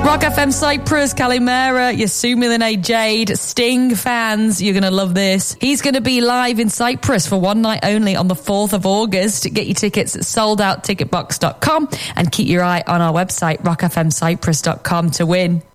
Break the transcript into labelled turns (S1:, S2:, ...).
S1: Rock FM Cyprus, Kalimera, Yasumilane Jade, Sting fans, you're going to love this. He's going to be live in Cyprus for one night only on the 4th of August. Get your tickets at soldoutticketbox.com and keep your eye on our website, rockfmcyprus.com to win.